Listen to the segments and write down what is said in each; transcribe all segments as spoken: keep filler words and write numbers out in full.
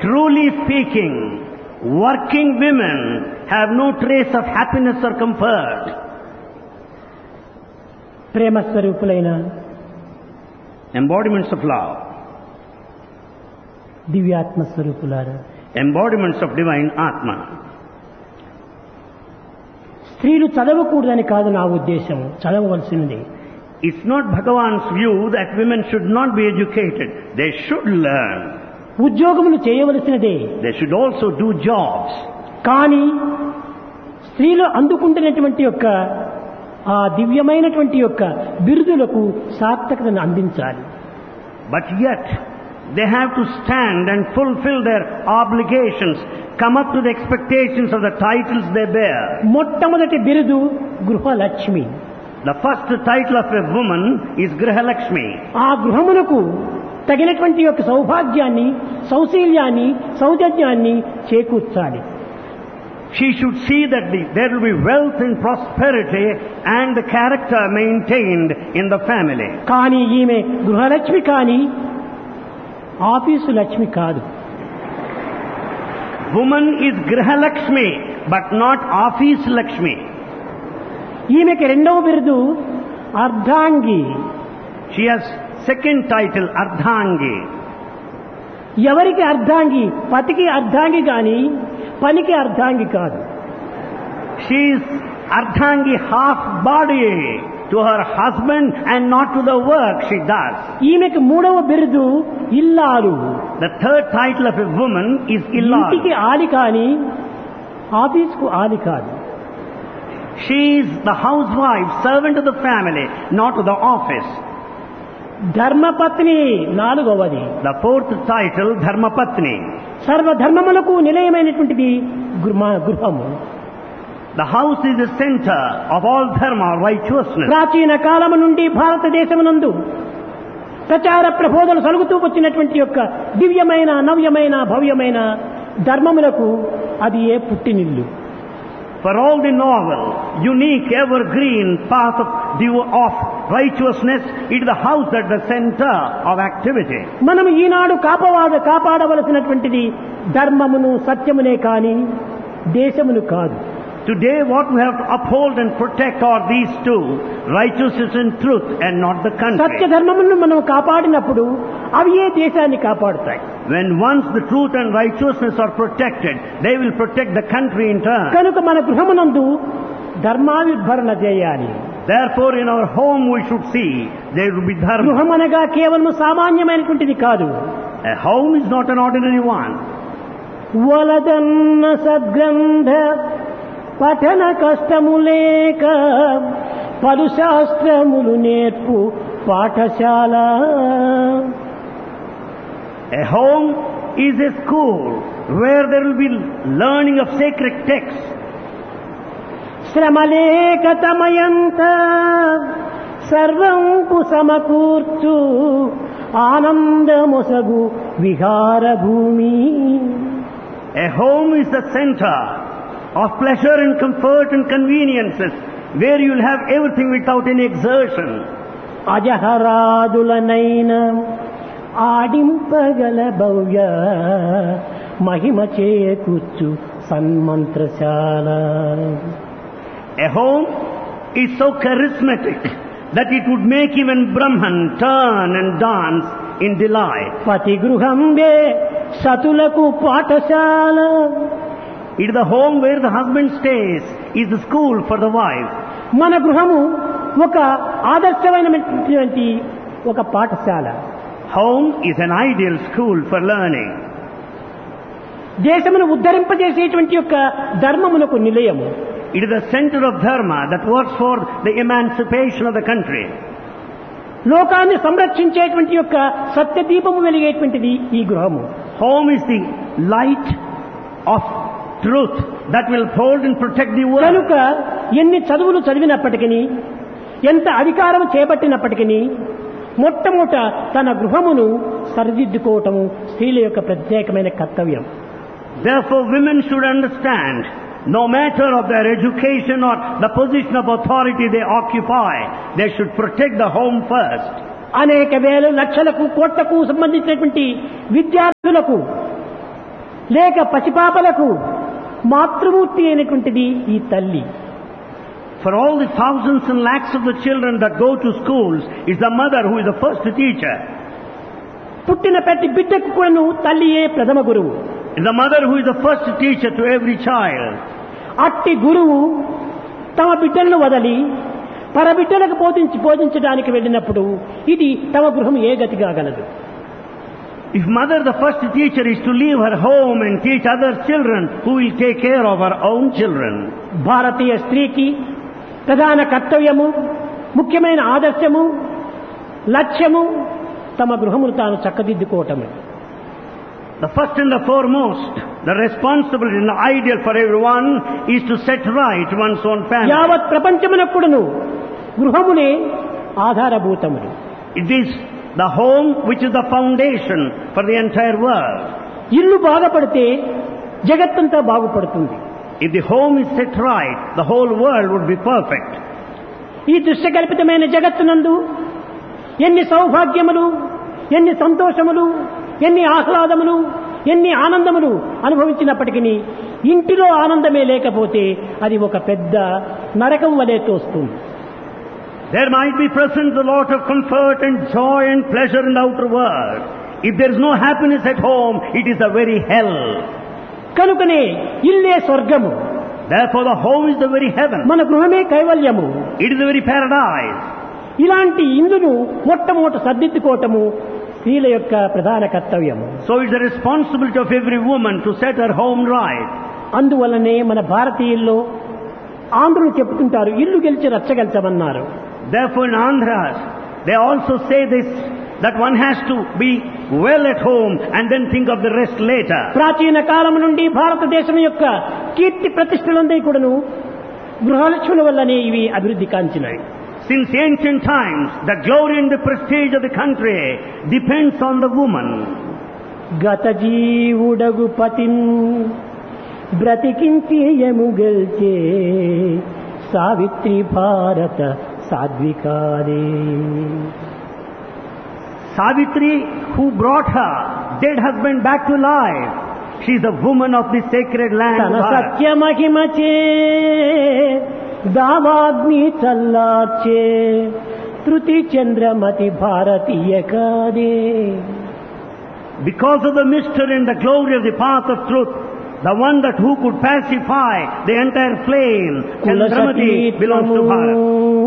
Truly speaking, working women have no trace of happiness or comfort. Prema స్వరూపులైన Embodiments of love, దివ్యాత్మ స్వరూపులారా, embodiments of divine Atma. స్త్రీలు చదవకూడదని కాదు నా ఉద్దేశం, చదవవలసినది. It's not Bhagavan's view that women should not be educated. They should learn. ఉద్యోగములు చేయవలసినదే. They should also do jobs. కానీ స్త్రీలు అందుకుంటున్నటువంటి యొక్క ఆ దివ్యమైనటువంటి యొక్క బిరుదులకు సార్థకతను అందించాలి. But yet, they have to stand and fulfill their obligations, come up to the expectations of the titles they bear. మొట్టమొదటి బిరుదు గృహలక్ష్మి. The first title of a woman is Grihalakshmi. ఆ గృహమునకు తగినటువంటి యొక్క సౌభాగ్యాన్ని, సౌశీల్యాన్ని, సౌజన్యాన్ని చేకూర్చాలి. She should see that the, there will be wealth and prosperity and the character maintained in the family. కానీ ఈమె గృహలక్ష్మి కానీ office Lakshmi కాదు. Woman is Grihalakshmi, but not Office Lakshmi. ఈమెకి రెండవ బిరుదు అర్ధాంగి. She has second title, Ardhangi. ఎవరికి అర్ధాంగి? పతికి అర్ధాంగి గాని పనికి అర్ధాంగి కాదు. She is Ardhangi, half body to her husband and not to the work she does. ఈమెకి మూడవ బిరుదు ఇల్లాలు. The third title of a woman is ఇంటికి Illal. ఆలి కాని ఆఫీసుకు ఆలి కాదు. She is the housewife, servant of the family, not to the office. ధర్మపత్ని నాలుగవది. The fourth title, Dharmapatni. సర్వధర్మములకు నిలయమైనటువంటిది గృహ- గృహము. The house is the center of all dharma, righteousness. ప్రాచీన కాలము నుండి భారతదేశమునందు ప్రచార ప్రబోధనలు సలుగుతూ వచ్చినటువంటి యొక్క దివ్యమైన, నవ్యమైన, భవ్యమైన ధర్మములకు అది ఏ పుట్టినిల్లు. For all the novel, unique, evergreen path of, div- of righteousness, it is the house at the center of activity. మనం ఈనాడు కాపవాద కాపాడవలసినటువంటిది ధర్మమును, సత్యమునే కాని దేశమును కాదు. Today what we have to uphold and protect are these two, righteousness and truth, and not the Satya country. ధర్మమును మనం కాపాడినప్పుడు అవి ఏ దేశాన్ని కాపాడుతాయి. When once the truth and righteousness are protected, they will protect the country in turn. కనుక మన గృహమునందు ధర్మావిర్భరణ చేయాలి. Therefore in our home we should see there will be dharma. గృహం అనగా కేవలం సామాన్యమైనటువంటిది కాదు. A home is not an ordinary one. వలదన్న సద్గ్రంథ పఠన కష్టము లేక పలు శాస్త్రములు నేర్పు పాఠశాల. A home is a school where there will be learning of sacred texts. శ్రమ లేక తమయంత సర్వంకు సమకూర్చు ఆనందమొసగు విహార భూమి. A home is the center of pleasure and comfort and conveniences, where you will have everything without any exertion. అజహరాదులనైన ఆడింపగల Bhavya Mahima చేకూర్చు సన్మంత్రశాల. A home is so charismatic that it would make even Brahman turn and dance in delight. పతి గృహంబే సతులకు పాఠశాల. It is the home where the husband stays, is the school for the wife. మన గృహము ఒక ఆదర్శమైనటువంటి ఒక పాఠశాల. Home is an ideal school for learning. దేశమును ఉద్ధరింపజేసేటువంటి యొక్క ధర్మమునకు నిలయము. It is the center of dharma that works for the emancipation of the country. లోకాన్ని సంరక్షించేటువంటి యొక్క సత్య దీపము వెలిగేటువంటిది ఈ గృహము. Home is the light of truth that will hold and protect the world. కనుక ఎన్ని చదువులు చదివినప్పటికీ, ఎంత అధికారం చేపట్టినప్పటికీ మొట్టమొదట తన గృహమును సరిదిద్దుకోవటము స్త్రీల యొక్క ప్రత్యేకమైన కర్తవ్యం. Therefore women should understand, no matter of their education or the position of authority they occupy, they should protect the home first. అనేక వేల లక్షలకు కోట్లకు సంబంధించినటువంటి విద్యార్థులకు లేక పసిపాపలకు మాతృమూర్తి అయినటువంటిది ఈ తల్లి. For all the thousands and lakhs of the children that go to schools, is the mother who is the first teacher. పుట్టిన ప్రతి బిడ్డకు కూడాను తల్లియే ప్రథమ గురువు. Is the mother who is the first teacher to every child. అట్టి గురువు తమ బిడ్డలను వదలి పరబిడ్డలకు బోధించి బోధించడానికి వెళ్ళినప్పుడు ఇది తమ గృహం ఏ గతి కాగలదు? If mother, the first teacher, is to leave her home and teach other children, who will take care of her own children? భారతీయ స్త్రీకి ప్రధాన కర్తవ్యము, ముఖ్యమైన ఆదర్శము, లక్ష్యము తమ గృహమును తాను చక్కదిద్దుకోవటమే. The first and the foremost, the responsibility and the ideal for everyone is to set right one's own family. యావత్ ప్రపంచమునప్పుడును గృహమునే ఆధారభూతములు. It is the home which is the foundation for the entire world. ఇల్లు బాగుపడితే జగత్తంతా బాగుపడుతుంది. If the home is set right, the whole world would be perfect. ఈ దృశ్యకల్పితమైన జగత్తునందు ఎన్ని సౌభాగ్యములు, ఎన్ని సంతోషములు, ఎన్ని ఆహ్లాదములు, ఎన్ని ఆనందములు అనుభవించినప్పటికీ ఇంటిలో ఆనందమే లేకపోతే అది ఒక పెద్ద నరకం వలె తోస్తుంది. There might be present a lot of comfort and joy and pleasure in the outer world. If there is no happiness at home, it is the very hell. కనుకనే ఇల్లే స్వర్గము. Therefore the home is the very heaven. మన గృహమే కైవల్యము. It is the very paradise. ఇలాంటి ఇందును మొట్టమొదట సర్దిద్దుకోవటము స్త్రీల యొక్క ప్రధాన కర్తవ్యము. So it's the responsibility of every woman to set her home right. అందువల్లనే మన భారతీయుల్లో ఆంధ్రులు చెప్పుకుంటారు, ఇల్లు గెలిచి రచ్చగెలిచమన్నారు. Therefore in Andhras, they also say this, that one has to be well at home and then think of the rest later. ప్రాచీన కాలం నుండి భారతదేశం యొక్క కీర్తి ప్రతిష్టలందరి కూడాను గృహలక్ష్ముల వల్లనే ఇవి అభివృద్ధి కాంచినాయి. Since ancient times, the glory and the prestige of the country depends on the woman. గత జీవుడగు పతిన్ బ్రతికించి యము గెల్చే సావిత్రి భారత సాధ్వికారే. Savitri, who brought her dead husband back to life, she is the woman of the sacred land. తన సత్య మహిమచే దావాగ్ని చల్లార్చే తృతి చంద్రమతి భారతీయ కాదే. Because of the mystery and the glory of the path of truth, the one that who could pacify the entire flame, Chandramati belongs to Bharat.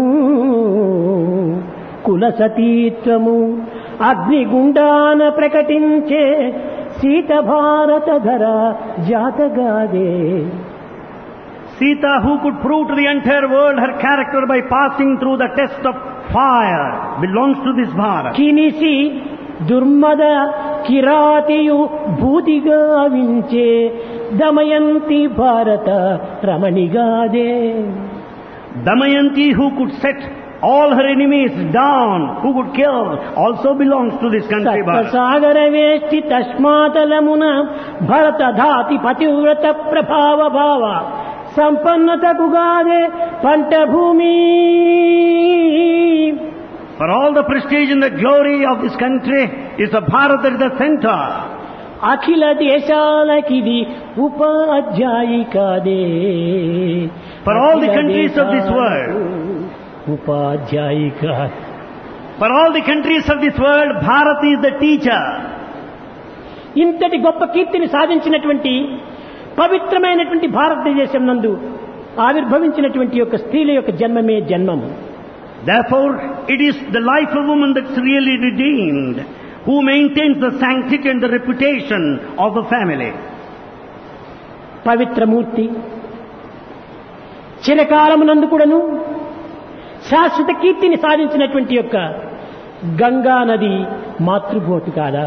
కులసతీత్వము అగ్నిగుండాన ప్రకటించే సీత భారత ధర జాతగాదే. Sita, who could prove to the entire world her character by passing through the test of fire, belongs to this Bharat. కినిసి దుర్మద కిరాతియు భూతిగా వించే Damayanti భారత రమణిగాదే. Damayanti, who could set all her enemies down, who could kill, also belongs to this country. సాగర వేష్టి తస్మాతలమున భరత ధాతి పతివ్రత ప్రభావ భావ సంపన్నతకు గాదే పంట భూమి. For all the prestige and the glory of this country is the Bharat at the center. Akhila దేశాలకిది ఉపాధ్యాయికాదే. For all the countries of this world, ఉపాధ్యాయిక. for all the countries of this world, Bharat is the teacher. ఇంతటి గొప్ప కీర్తిని సాధించినటువంటి పవిత్రమైనటువంటి భారతదేశం నందు ఆవిర్భవించినటువంటి యొక్క స్త్రీల యొక్క జన్మమే జన్మము. Therefore, it is the life of woman that's really redeemed, who maintains the sanctity and the reputation of the family. పవిత్రమూర్తి చిరకాలమునందు కూడాను శాశ్వత కీర్తిని సాధించినటువంటి యొక్క గంగా నది మాతృభూతి కాదా?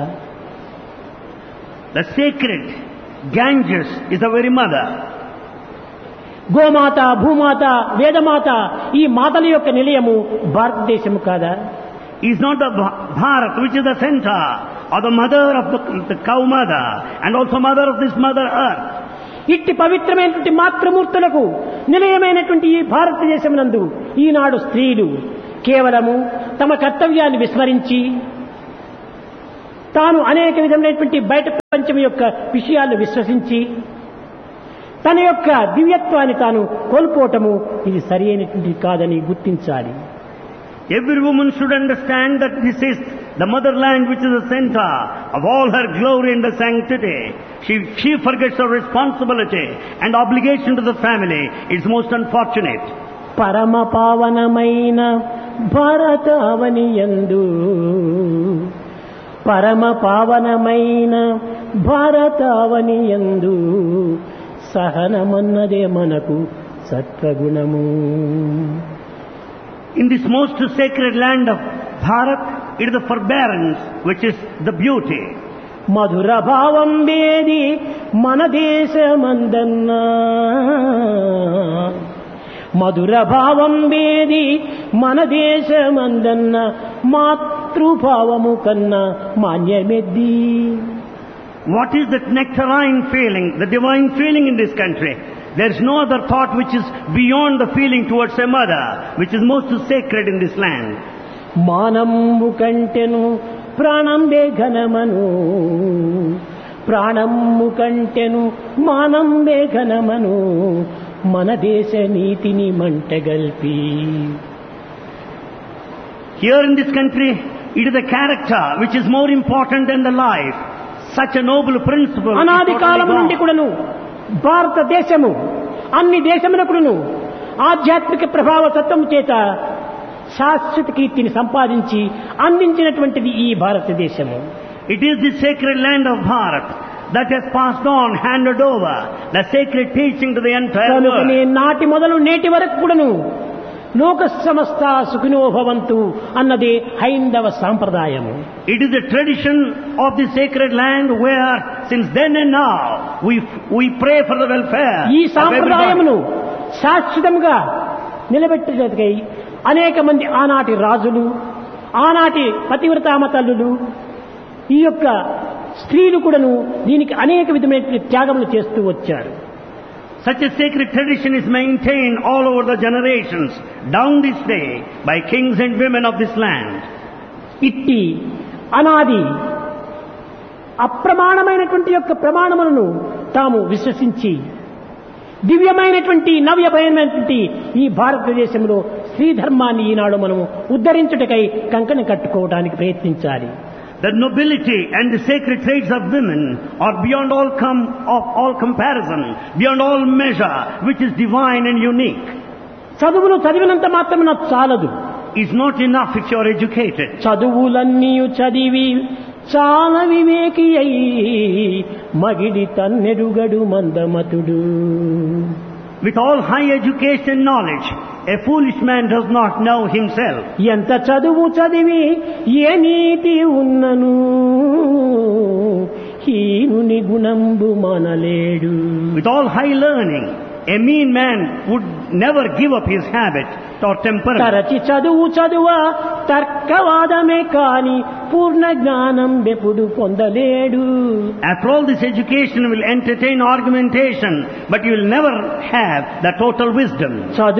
The sacred Ganges is the very mother. గోమాత, భూమాత, వేదమాత ఈ మాతల యొక్క నిలయము భారతదేశము కాదా? Is not the Bharat which is the center, or the mother of the, the cow mother, and also mother of this mother earth. ఇట్టి పవిత్రమైనటువంటి మాతృమూర్తులకు నిలయమైనటువంటి ఈ భారతదేశం నందు ఈనాడు స్త్రీలు కేవలము తమ కర్తవ్యాన్ని విస్మరించి తాను అనేక విధమైనటువంటి బయట ప్రపంచం యొక్క విషయాలను విశ్వసించి తన యొక్క దివ్యత్వాన్ని తాను కోల్పోవటము ఇది సరి అయినటువంటి కాదని గుర్తించాలి. Every woman should understand that this is the motherland which is the center of all her glory and the sanctity. She, she forgets her responsibility and obligation to the family. It's most unfortunate. పరమ పావనమైన భారతావనియందు పరమ పావనమైన భారతావనియందు సహనమన్నదే మనకు సత్వగుణము. In this most sacred land of Bharat, it is the forbearance which is the beauty. మధుర భావం వేది మన దేశమందన్నా మధుర భావం వేది మన దేశమందన్న మాతృభావము కన్నా మాన్యమెద్ది. What is that nectarine feeling, the divine feeling in this country? There is no other thought which is beyond the feeling towards a mother, which is most sacred in this land. మానంబు కంటెను ప్రాణంబే ఘనమను ప్రాణంబు కంటెను మానంబే ఘనమను మన దేశ నీతిని మంటగల్పి. Here in this country, it is the character which is more important than the life. Such a noble principle. అనాది కాలము నుండి కూడాను భారతదేశము అన్ని దేశమునకును ఆధ్యాత్మిక ప్రభావ తత్వము చేత శాశ్వత కీర్తిని సంపాదించి అందించినటువంటిది ఈ భారతదేశము. It is the sacred land of Bharat that has passed on, handed over the sacred teaching to the entire world. నాటి మొదలు నేటి వరకు కూడాను లోక సమస్త సుఖినో భవంతు అన్నదే హైందవ సాంప్రదాయము. It is the tradition of the sacred land where since then and now we we pray for the welfare. ఈ సాంప్రదాయమును శాశ్వతముగా నిలబెట్టేందుకై అనేక మంది ఆనాటి రాజులు ఆనాటి పతివ్రతామ తల్లులు ఈ యొక్క స్త్రీలు కూడాను దీనికి అనేక విధమైన త్యాగములు చేస్తూ వచ్చారు. Such a sacred tradition is maintained all over the generations down this day by kings and women of this land. ఇట్టి అనాది అప్రమాణమైనటువంటి యొక్క ప్రమాణములను తాము విశ్వసించి దివ్యమైనటువంటి నవ్యమైనటువంటి ఈ భారతదేశంలో స్త్రీ ధర్మాన్ని ఈనాడు మనము ఉద్ధరించుటకై కంకణం కట్టుకోవడానికి ప్రయత్నించాలి. The nobility and the sacred traits of women are beyond all com- of all comparison, beyond all measure, which is divine and unique. చదువులు చదివినంత మాత్రం నాకు చాలదు. It's not enough if you are educated. చదువులన్నీ చదివి చాలా వివేకి అయి మగిడి తన్నెరుగడు మందమతుడు. With all high education and knowledge, a foolish man does not know himself. ఎంత చదువు చదివి ఏ నీతి ఉన్నను హీనుని గుణంబు మనలేడు. With all high learning, a mean man would never give up his habit or temperament. తరచి చదువు చదువ తర్కవాదమే కాని పూర్ణ జ్ఞానం ఎప్పుడు పొందలేడు. After all, this education will entertain argumentation, but you will never have the total wisdom.